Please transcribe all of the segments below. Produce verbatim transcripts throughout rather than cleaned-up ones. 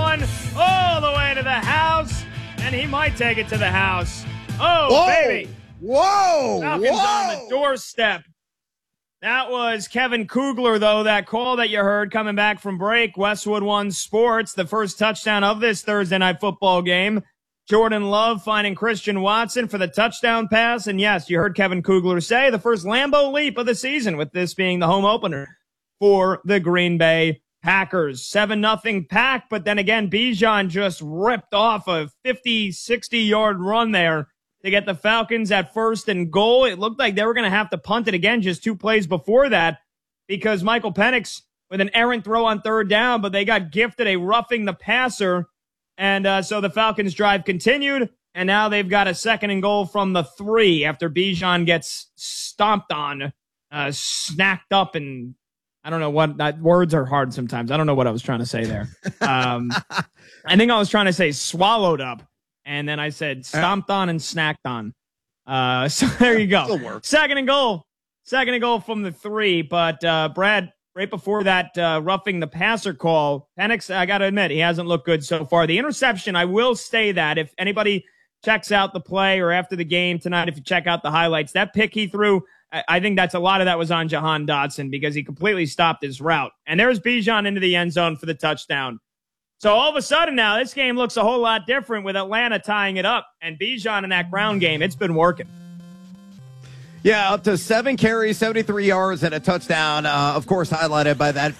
one all the way to the house, and he might take it to the house. Oh, Whoa. baby. Whoa. Falcons Whoa. on the doorstep. That was Kevin Kugler, though, that call that you heard coming back from break. Westwood One Sports, the first touchdown of this Thursday night football game. Jordan Love finding Christian Watson for the touchdown pass. And yes, you heard Kevin Kugler say the first Lambeau leap of the season, with this being the home opener for the Green Bay Packers. seven nothing Pack, but then again, Bijan just ripped off a fifty, sixty-yard run there to get the Falcons at first and goal. It looked like they were going to have to punt it again just two plays before that because Michael Penix with an errant throw on third down, but they got gifted a roughing the passer. And uh, so the Falcons drive continued, and now they've got a second and goal from the three after Bijan gets stomped on, uh, snacked up, and I don't know what that, words are hard sometimes. I don't know what I was trying to say there. Um, I think I was trying to say swallowed up, and then I said stomped on and snacked on. Uh, so there you go. Second and goal. Second and goal from the three, but uh, Brad, right before that uh, roughing the passer call, Penix, I got to admit, he hasn't looked good so far. The interception, I will say that if anybody checks out the play or after the game tonight, if you check out the highlights, that pick he threw, I, I think that's a lot of that was on Jahan Dotson because he completely stopped his route. And there's Bijan into the end zone for the touchdown. So all of a sudden now, this game looks a whole lot different with Atlanta tying it up. And Bijan in that ground game, it's been working. Yeah, up to seven carries, seventy-three yards, and a touchdown. Uh, of course, highlighted by that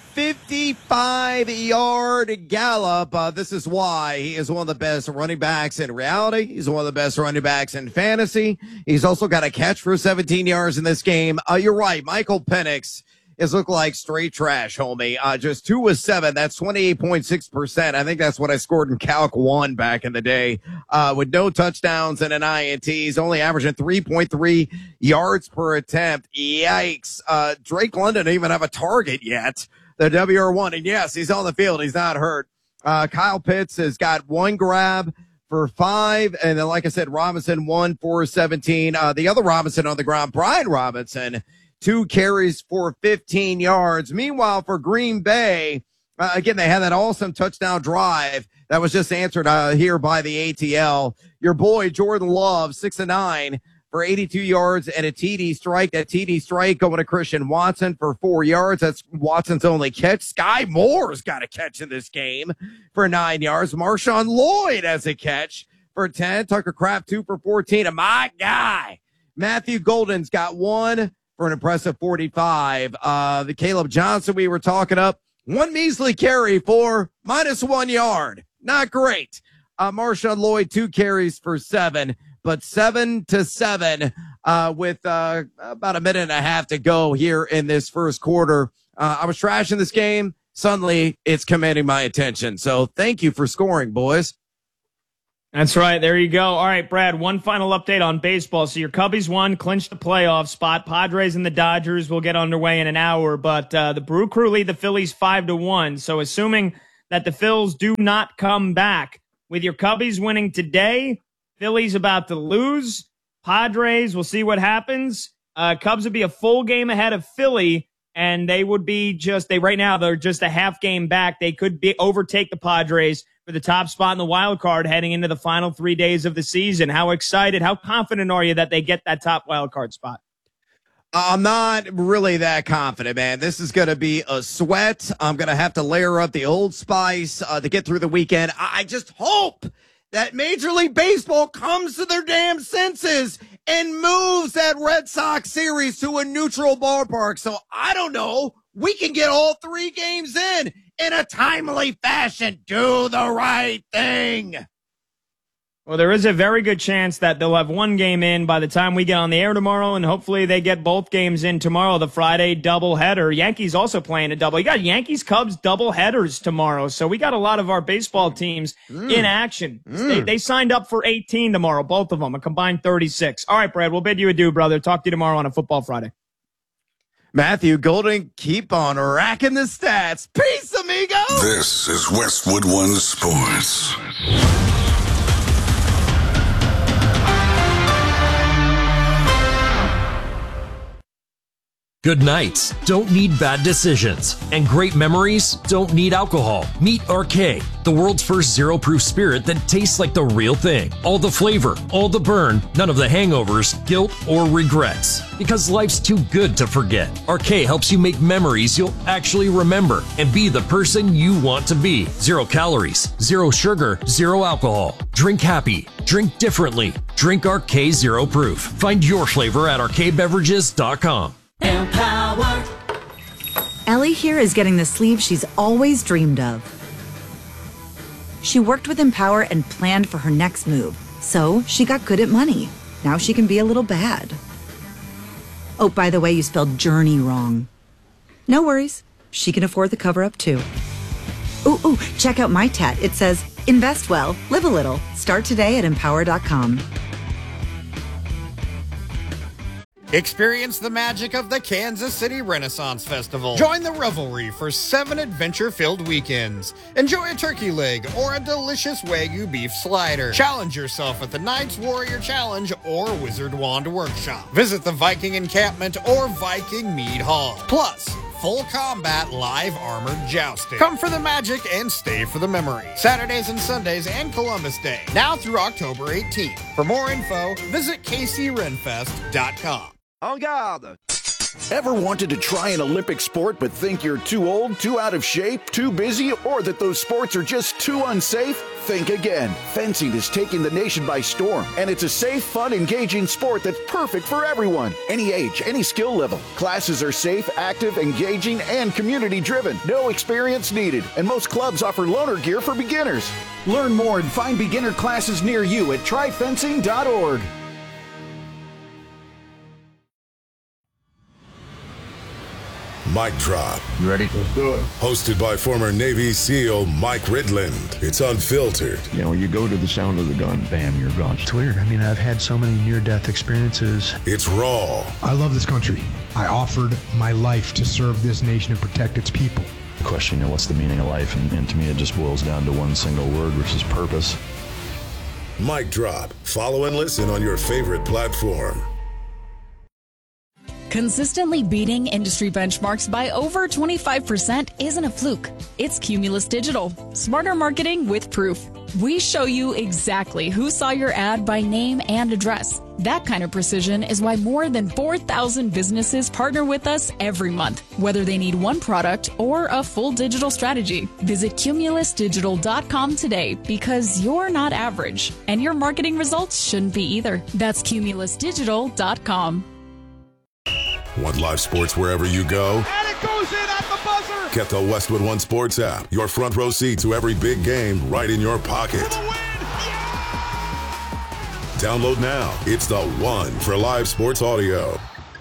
fifty-five-yard gallop. Uh, this is why he is one of the best running backs in reality. He's one of the best running backs in fantasy. He's also got a catch for seventeen yards in this game. Uh, you're right, Michael Penix is look like straight trash, homie. Uh, just two of seven. That's twenty-eight point six percent. I think that's what I scored in Calc one back in the day. Uh, with no touchdowns and an I N T. He's only averaging three point three yards per attempt. Yikes. Uh, Drake London didn't even have a target yet. The W R one. And yes, he's on the field. He's not hurt. Uh, Kyle Pitts has got one grab for five. And then, like I said, Robinson, one for seventeen. Uh, the other Robinson on the ground, Brian Robinson, two carries for fifteen yards. Meanwhile, for Green Bay, uh, again, they had that awesome touchdown drive that was just answered uh, here by the A T L. Your boy, Jordan Love, six and nine for eighty-two yards and a T D strike. That T D strike going to Christian Watson for four yards. That's Watson's only catch. Sky Moore's got a catch in this game for nine yards. Marshawn Lloyd has a catch for ten. Tucker Kraft, two for fourteen. And my guy, Matthew Golden's got one for an impressive forty-five. Uh, the Caleb Johnson we were talking up, one measly carry for minus one yard. Not great. Uh, Marshawn Lloyd, two carries for seven, but seven to seven, uh, with, uh, about a minute and a half to go here in this first quarter. Uh, I was trashing this game. Suddenly it's commanding my attention. So thank you for scoring, boys. That's right. There you go. All right, Brad, one final update on baseball. So your Cubbies won, clinched the playoff spot. Padres and the Dodgers will get underway in an hour, but uh, the Brew Crew lead the Phillies five to one. So assuming that the Phils do not come back, with your Cubbies winning today, Phillies about to lose. Padres, we'll see what happens. Uh, Cubs would be a full game ahead of Philly, and they would be just, they right now, they're just a half game back. They could be overtake the Padres for the top spot in the wild card heading into the final three days of the season. How excited, how confident are you that they get that top wild card spot? I'm not really that confident, man. This is going to be a sweat. I'm going to have to layer up the Old Spice uh, to get through the weekend. I just hope that Major League Baseball comes to their damn senses and moves that Red Sox series to a neutral ballpark. So I don't know. We can get all three games in in a timely fashion. Do the right thing. Well, there is a very good chance that they'll have one game in by the time we get on the air tomorrow, and hopefully they get both games in tomorrow, the Friday doubleheader. Yankees also playing a double. You got Yankees-Cubs doubleheaders tomorrow, so we got a lot of our baseball teams mm. in action. Mm. They, they signed up for eighteen tomorrow, both of them, a combined thirty-six. All right, Brad, we'll bid you adieu, brother. Talk to you tomorrow on a Football Friday. Matthew Golden, keep on racking the stats. Peace, amigo! This is Westwood One Sports. Good nights don't need bad decisions, and great memories don't need alcohol. Meet R K, the world's first zero-proof spirit that tastes like the real thing. All the flavor, all the burn, none of the hangovers, guilt, or regrets. Because life's too good to forget. R K helps you make memories you'll actually remember and be the person you want to be. Zero calories, zero sugar, zero alcohol. Drink happy. Drink differently. Drink R K Zero Proof. Find your flavor at R K beverages dot com. Empower. Ellie here is getting the sleeve she's always dreamed of. She worked with Empower and planned for her next move, so she got good at money. Now she can be a little bad. Oh, by the way, you spelled journey wrong. No worries. She can afford the cover-up too. Ooh, ooh, check out my tat. It says, invest well, live a little. Start today at empower dot com. Experience the magic of the Kansas City Renaissance Festival. Join the revelry for seven adventure-filled weekends. Enjoy a turkey leg or a delicious Wagyu beef slider. Challenge yourself at the Knights Warrior Challenge or Wizard Wand Workshop. Visit the Viking Encampment or Viking Mead Hall. Plus, full combat live armored jousting. Come for the magic and stay for the memory. Saturdays and Sundays and Columbus Day. Now through October eighteenth. For more info, visit k c renfest dot com. En garde! Ever wanted to try an Olympic sport but think you're too old, too out of shape, too busy, or that those sports are just too unsafe? Think again. Fencing is taking the nation by storm, and it's a safe, fun, engaging sport that's perfect for everyone. Any age, any skill level. Classes are safe, active, engaging, and community-driven. No experience needed, and most clubs offer loaner gear for beginners. Learn more and find beginner classes near you at try fencing dot org. Mic Drop. You ready? Let's do it. Hosted by former Navy SEAL Mike Ridland. It's unfiltered. You know, you go to the sound of the gun, bam, you're gone. It's weird. I mean, I've had so many near-death experiences. It's raw. I love this country. I offered my life to serve this nation and protect its people. The question, you know, what's the meaning of life? And, and to me, it just boils down to one single word, which is purpose. Mic Drop. Follow and listen on your favorite platform. Consistently beating industry benchmarks by over twenty-five percent isn't a fluke. It's Cumulus Digital. Smarter marketing with proof. We show you exactly who saw your ad by name and address. That kind of precision is why more than four thousand businesses partner with us every month, whether they need one product or a full digital strategy. Visit cumulus digital dot com today because you're not average, and your marketing results shouldn't be either. That's cumulus digital dot com. Want live sports wherever you go? And it goes in at the buzzer! Get the Westwood One Sports app. Your front row seat to every big game right in your pocket. Download now. It's the one for live sports audio.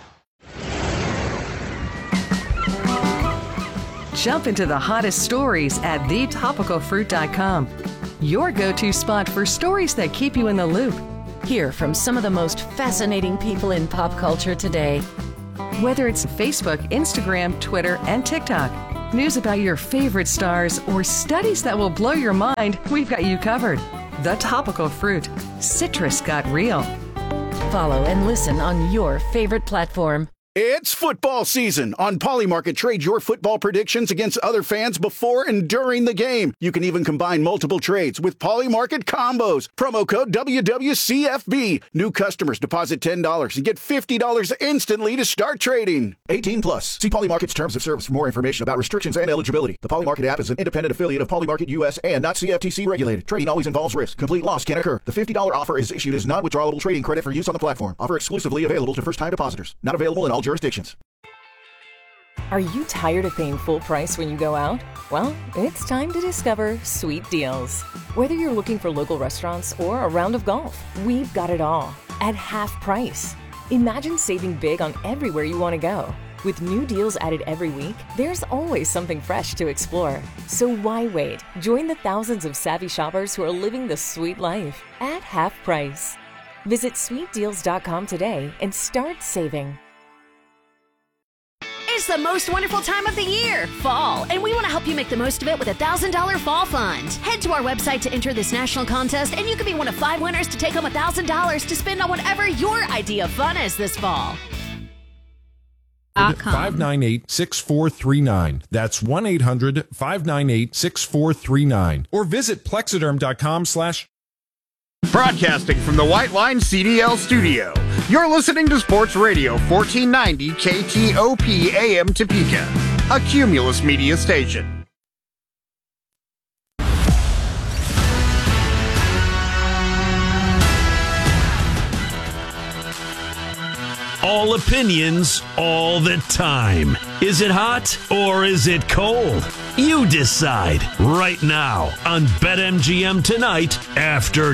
Jump into the hottest stories at the topical fruit dot com. Your go-to spot for stories that keep you in the loop. Hear from some of the most fascinating people in pop culture today. Whether it's Facebook, Instagram, Twitter, and TikTok, news about your favorite stars, or studies that will blow your mind, we've got you covered. The Topical Fruit. Citrus got real. Follow and listen on your favorite platform. It's football season. On Polymarket, trade your football predictions against other fans before and during the game. You can even combine multiple trades with Polymarket combos. Promo code W W C F B. New customers deposit ten dollars and get fifty dollars instantly to start trading. eighteen plus. See Polymarket's terms of service for more information about restrictions and eligibility. The Polymarket app is an independent affiliate of Polymarket U S and not C F T C regulated. Trading always involves risk. Complete loss can occur. The fifty dollars offer is issued as non-withdrawable trading credit for use on the platform. Offer exclusively available to first-time depositors. Not available in all jurisdictions. Are you tired of paying full price when you go out? Well, it's time to discover Sweet Deals. Whether you're looking for local restaurants or a round of golf, we've got it all at half price. Imagine saving big on everywhere you want to go. With new deals added every week, there's always something fresh to explore. So why wait? Join the thousands of savvy shoppers who are living the sweet life at half price. Visit sweet deals dot com today and start saving. It's the most wonderful time of the year, fall, and we want to help you make the most of it with a one thousand dollars Fall Fund. Head to our website to enter this national contest, and you could be one of five winners to take home one thousand dollars to spend on whatever your idea of fun is this fall. five nine eight, six four three nine. That's one eight hundred, five nine eight, six four three nine. Or visit plexiderm.com slash. Broadcasting from the White Line C D L studio, you're listening to Sports Radio fourteen ninety K T O P A M Topeka, a Cumulus media station. All opinions, all the time. Is it hot or is it cold? You decide right now on BetMGM Tonight after